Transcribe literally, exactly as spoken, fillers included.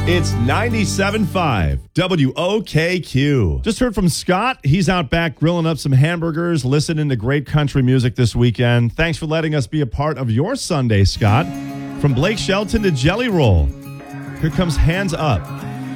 It's ninety-seven point five W O K Q. Just heard from Scott. He's out back grilling up some hamburgers, listening to great country music this weekend. Thanks for letting us be a part of your Sunday, Scott. From Blake Shelton to Jelly Roll, here comes Hands Up.